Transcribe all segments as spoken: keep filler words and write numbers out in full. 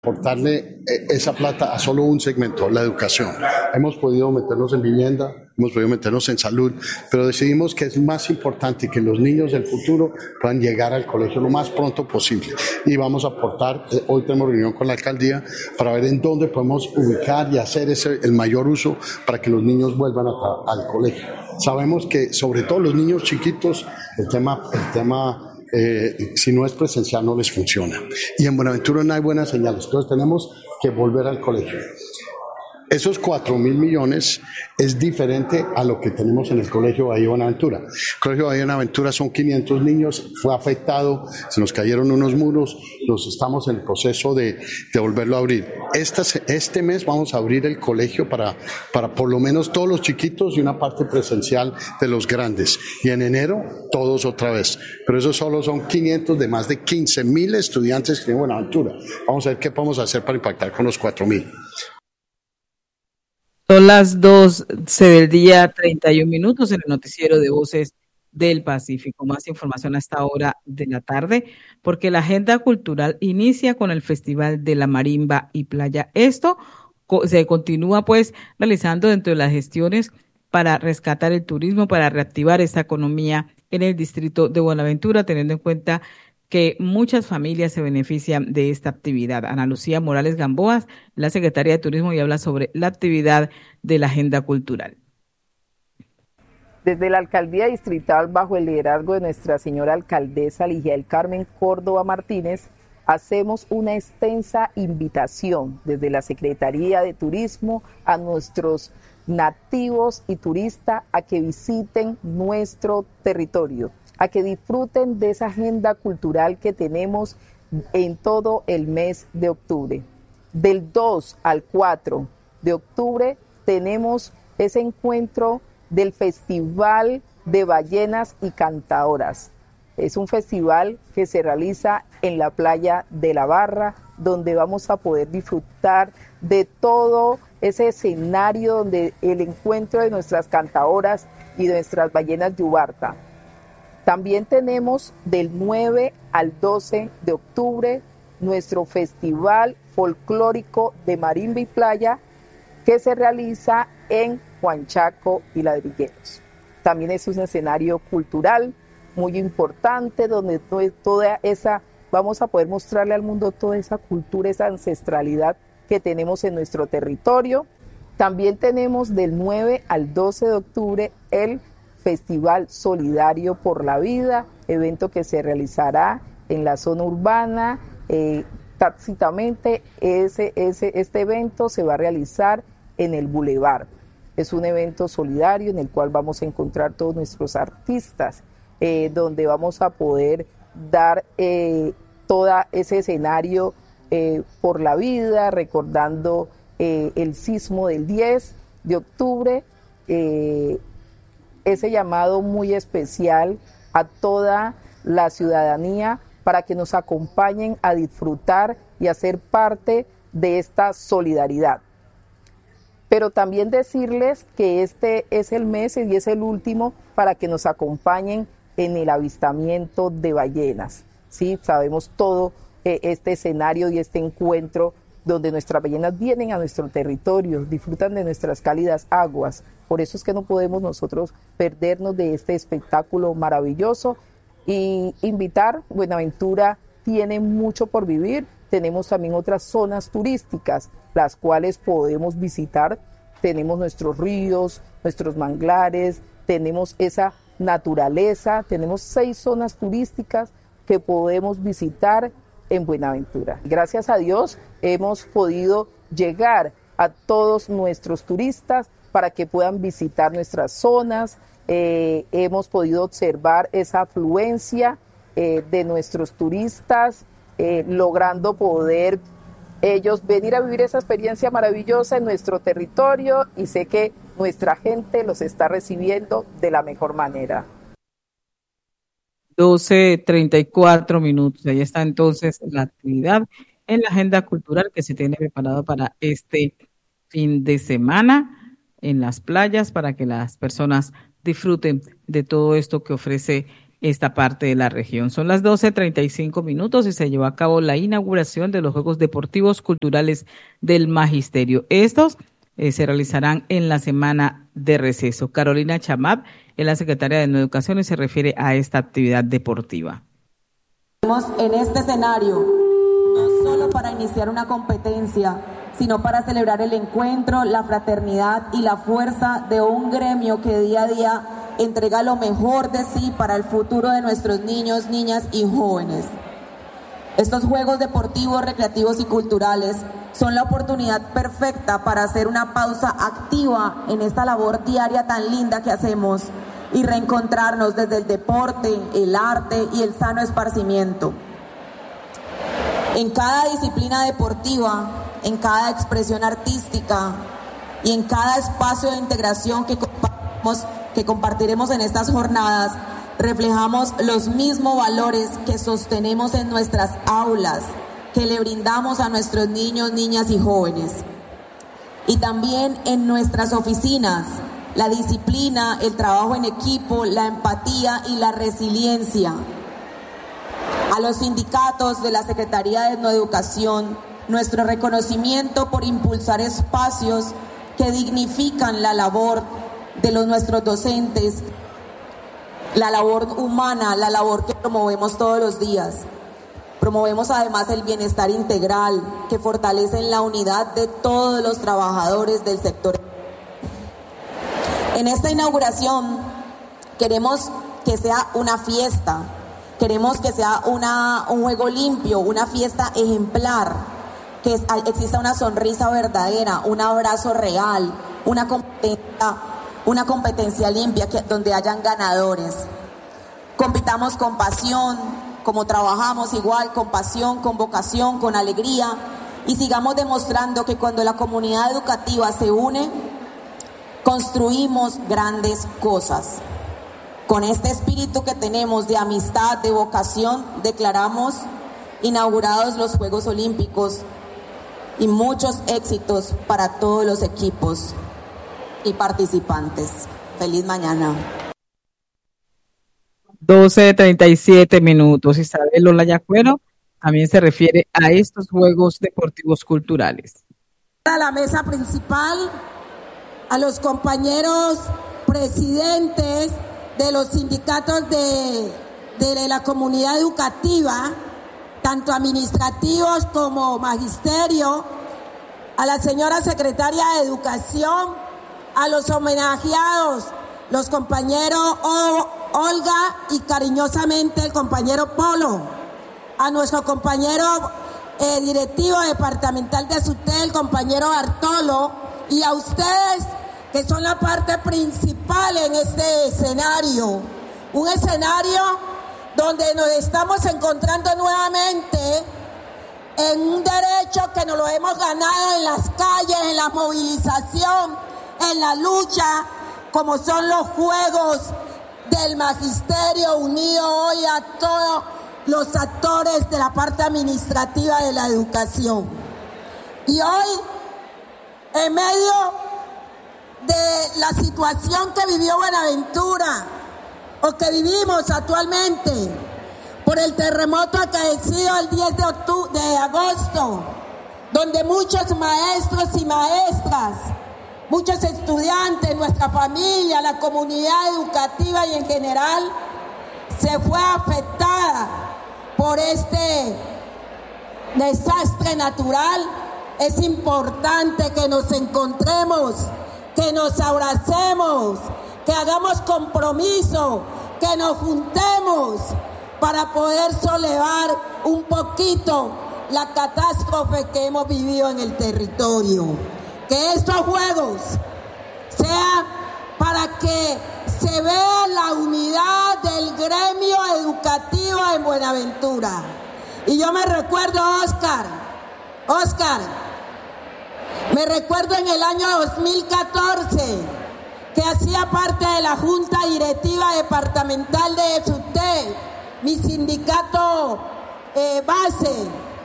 aportarle esa plata a solo un segmento, la educación. Hemos podido meternos en vivienda, hemos podido meternos en salud, pero decidimos que es más importante que los niños del futuro puedan llegar al colegio lo más pronto posible. Y vamos a aportar, hoy tenemos reunión con la alcaldía para ver en dónde podemos ubicar y hacer ese, el mayor uso para que los niños vuelvan a, al colegio. Sabemos que sobre todo los niños chiquitos, el tema, el tema Eh, si no es presencial no les funciona, y en Buenaventura no hay buenas señales, entonces tenemos que volver al colegio. Esos cuatro mil millones es diferente a lo que tenemos en el Colegio Bahía Buenaventura. El Colegio Bahía Buenaventura son quinientos niños, fue afectado, se nos cayeron unos muros, los estamos en el proceso de, de volverlo a abrir. Esta, este mes vamos a abrir el colegio para, para por lo menos todos los chiquitos y una parte presencial de los grandes. Y en enero todos otra vez. Pero eso solo son quinientos de más de quince mil estudiantes que tienen Buenaventura. Vamos a ver qué podemos hacer para impactar con los cuatro mil. Son las doce del día, treinta y un minutos en el noticiero de Voces del Pacífico. Más información a esta hora de la tarde, porque la agenda cultural inicia con el Festival de la Marimba y Playa. Esto co- se continúa pues realizando dentro de las gestiones para rescatar el turismo, para reactivar esta economía en el distrito de Buenaventura, teniendo en cuenta que muchas familias se benefician de esta actividad. Ana Lucía Morales Gamboa, la secretaria de Turismo, y habla sobre la actividad de la agenda cultural. Desde la Alcaldía Distrital, bajo el liderazgo de nuestra señora alcaldesa Ligia del Carmen Córdoba Martínez, hacemos una extensa invitación desde la Secretaría de Turismo a nuestros nativos y turistas a que visiten nuestro territorio, a que disfruten de esa agenda cultural que tenemos en todo el mes de octubre. Del dos al cuatro de octubre tenemos ese encuentro del Festival de Ballenas y Cantaoras. Es un festival que se realiza en la playa de La Barra, donde vamos a poder disfrutar de todo ese escenario, donde el encuentro de nuestras cantaoras y de nuestras ballenas yubarta. También tenemos del nueve al doce de octubre nuestro Festival Folclórico de Marimba y Playa, que se realiza en Huanchaco y Ladrilleros. También es un escenario cultural muy importante, donde toda esa, vamos a poder mostrarle al mundo toda esa cultura, esa ancestralidad que tenemos en nuestro territorio. También tenemos del nueve al doce de octubre el Festival Solidario por la Vida, evento que se realizará en la zona urbana. Eh, tácitamente ese, ese, este evento se va a realizar en el Boulevard. Es un evento solidario en el cual vamos a encontrar todos nuestros artistas, eh, donde vamos a poder dar eh, todo ese escenario eh, por la vida, recordando eh, el sismo del diez de octubre, eh, ese llamado muy especial a toda la ciudadanía para que nos acompañen a disfrutar y a ser parte de esta solidaridad. Pero también decirles que este es el mes y es el último para que nos acompañen en el avistamiento de ballenas. ¿Sí? Sabemos todo eh, este escenario y este encuentro donde nuestras ballenas vienen a nuestro territorio, disfrutan de nuestras cálidas aguas. Por eso es que no podemos nosotros perdernos de este espectáculo maravilloso y invitar. Buenaventura tiene mucho por vivir. Tenemos también otras zonas turísticas, las cuales podemos visitar. Tenemos nuestros ríos, nuestros manglares, tenemos esa naturaleza, tenemos seis zonas turísticas que podemos visitar en Buenaventura. Gracias a Dios hemos podido llegar a todos nuestros turistas para que puedan visitar nuestras zonas. Eh, hemos podido observar esa afluencia eh, de nuestros turistas, eh, logrando poder ellos venir a vivir esa experiencia maravillosa en nuestro territorio, y sé que nuestra gente los está recibiendo de la mejor manera. doce treinta y cuatro minutos. Ahí está entonces la actividad en la agenda cultural que se tiene preparado para este fin de semana en las playas, para que las personas disfruten de todo esto que ofrece esta parte de la región. Son las doce treinta y cinco minutos y se llevó a cabo la inauguración de los Juegos Deportivos Culturales del Magisterio. Estos eh, se realizarán en la semana de receso. Carolina Chamab es la secretaria de Educación y se refiere a esta actividad deportiva. En este escenario, no solo para iniciar una competencia, sino para celebrar el encuentro, la fraternidad y la fuerza de un gremio que día a día entrega lo mejor de sí para el futuro de nuestros niños, niñas y jóvenes. Estos Juegos Deportivos, Recreativos y Culturales son la oportunidad perfecta para hacer una pausa activa en esta labor diaria tan linda que hacemos y reencontrarnos desde el deporte, el arte y el sano esparcimiento. En cada disciplina deportiva, en cada expresión artística y en cada espacio de integración que compartimos, que compartiremos en estas jornadas, reflejamos los mismos valores que sostenemos en nuestras aulas, que le brindamos a nuestros niños, niñas y jóvenes. Y también en nuestras oficinas, la disciplina, el trabajo en equipo, la empatía y la resiliencia. A los sindicatos de la Secretaría de Educación, nuestro reconocimiento por impulsar espacios que dignifican la labor de los nuestros docentes, la labor humana, la labor que promovemos todos los días. Promovemos además el bienestar integral que fortalece la unidad de todos los trabajadores del sector. En esta inauguración queremos que sea una fiesta, queremos que sea una, un juego limpio, una fiesta ejemplar, que es, exista una sonrisa verdadera, un abrazo real, una competencia, una competencia limpia que, donde hayan ganadores. Compitamos con pasión, como trabajamos igual, con pasión, con vocación, con alegría, y sigamos demostrando que cuando la comunidad educativa se une, construimos grandes cosas. Con este espíritu que tenemos de amistad, de vocación, declaramos inaugurados los Juegos Olímpicos y muchos éxitos para todos los equipos y participantes. Feliz mañana. doce treinta y siete minutos. Isabel Lola Yacuero también se refiere a estos Juegos Deportivos Culturales. A la mesa principal, a los compañeros presidentes de los sindicatos de, de la comunidad educativa, tanto administrativos como magisterio, a la señora secretaria de Educación, a los homenajeados, los compañeros Olga y cariñosamente el compañero Polo, a nuestro compañero eh, directivo departamental de SUTE, el compañero Bartolo, y a ustedes que son la parte principal en este escenario, un escenario donde nos estamos encontrando nuevamente en un derecho que nos lo hemos ganado en las calles, en la movilización, en la lucha, como son los Juegos del Magisterio, unido hoy a todos los actores de la parte administrativa de la educación. Y hoy, en medio de la situación que vivió Buenaventura, o que vivimos actualmente, por el terremoto acaecido el diez de, octubre, de agosto, donde muchos maestros y maestras, muchos estudiantes, nuestra familia, la comunidad educativa y en general, se fue afectada por este desastre natural. Es importante que nos encontremos, que nos abracemos, que hagamos compromiso, que nos juntemos para poder solevar un poquito la catástrofe que hemos vivido en el territorio. Que estos juegos sean para que se vea la unidad del gremio educativo en Buenaventura. Y yo me recuerdo, Oscar, Oscar, me recuerdo en el año dos mil catorce, que hacía parte de la Junta Directiva Departamental de SUTE, mi sindicato eh, base,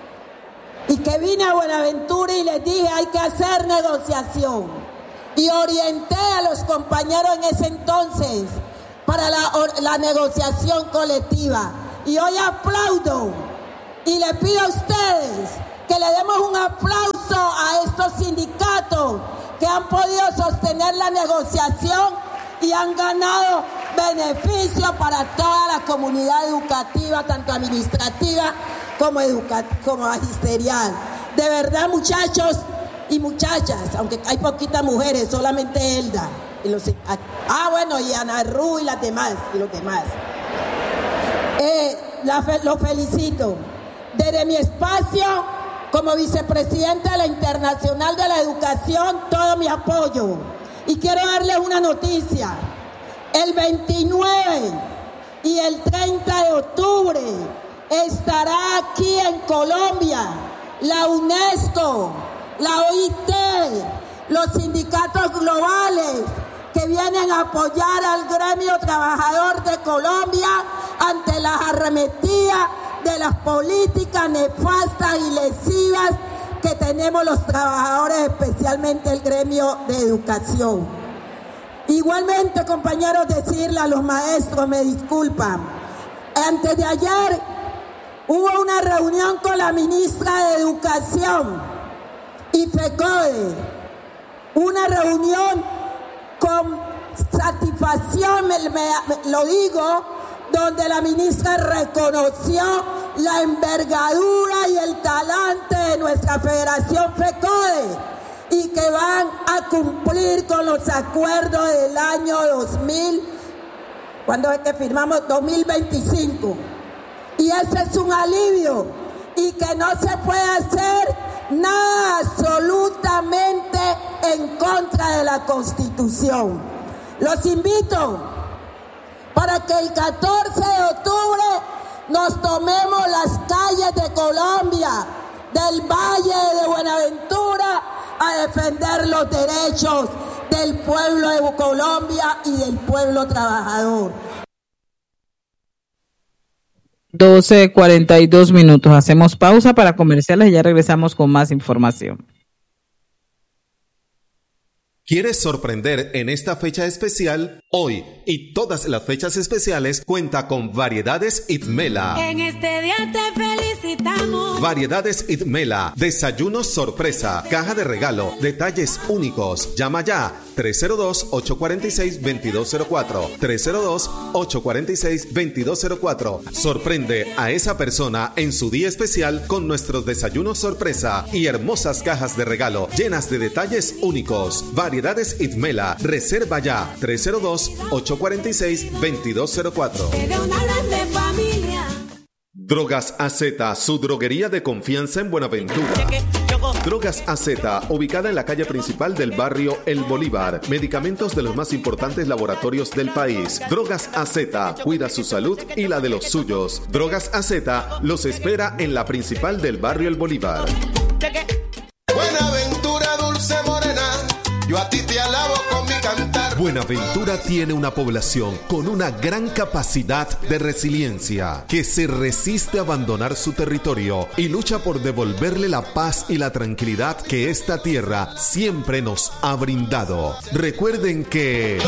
y que vine a Buenaventura y les dije hay que hacer negociación. Y orienté a los compañeros en ese entonces para la, la negociación colectiva. Y hoy aplaudo y le pido a ustedes que le demos un aplauso a estos sindicatos que han podido sostener la negociación y han ganado beneficios para toda la comunidad educativa, tanto administrativa como, educa como magisterial. De verdad, muchachos y muchachas, aunque hay poquitas mujeres, solamente Elda. Y los, ah, bueno, y Ana Ru y las demás, y los demás. Eh, la, los felicito. Desde mi espacio, como vicepresidenta de la Internacional de la Educación, todo mi apoyo. Y quiero darles una noticia. El veintinueve y el treinta de octubre estará aquí en Colombia la UNESCO, la O I T, los sindicatos globales que vienen a apoyar al gremio trabajador de Colombia ante las arremetidas de las políticas nefastas y lesivas que tenemos los trabajadores, especialmente el gremio de educación. Igualmente, compañeros, decirle a los maestros, me disculpan, antes de ayer hubo una reunión con la ministra de Educación y FECODE, una reunión con satisfacción, me, me, me, lo digo, donde la ministra reconoció la envergadura y el talante de nuestra Federación FECODE y que van a cumplir con los acuerdos del año dos mil, cuando es que firmamos dos mil veinticinco. Y ese es un alivio y que no se puede hacer nada absolutamente en contra de la Constitución. Los invito para que el catorce de octubre nos tomemos las calles de Colombia, del Valle de Buenaventura, a defender los derechos del pueblo de Colombia y del pueblo trabajador. doce cuarenta y dos minutos. Hacemos pausa para comerciales y ya regresamos con más información. ¿Quieres sorprender en esta fecha especial? Hoy y todas las fechas especiales cuenta con Variedades Itmela. En este día te felicitamos. Variedades Itmela, desayunos sorpresa, caja de regalo, detalles únicos. Llama ya tres cero dos, ocho cuatro seis, dos dos cero cuatro, tres cero dos, ocho cuatro seis, dos dos cero cuatro. Sorprende a esa persona en su día especial con nuestros desayunos sorpresa y hermosas cajas de regalo llenas de detalles únicos. Variedades Itmela, reserva ya tres cero dos, ocho cuatro seis, dos dos cero cuatro. Drogas A Z, su droguería de confianza en Buenaventura. Drogas A Z, ubicada en la calle principal del barrio El Bolívar. Medicamentos de los más importantes laboratorios del país. Drogas A Z, cuida su salud y la de los suyos. Drogas A Z los espera en la principal del barrio El Bolívar. Buenaventura, dulce morena, yo a ti te alabo con mi cantar. Buenaventura tiene una población con una gran capacidad de resiliencia, que se resiste a abandonar su territorio y lucha por devolverle la paz y la tranquilidad que esta tierra siempre nos ha brindado. Recuerden que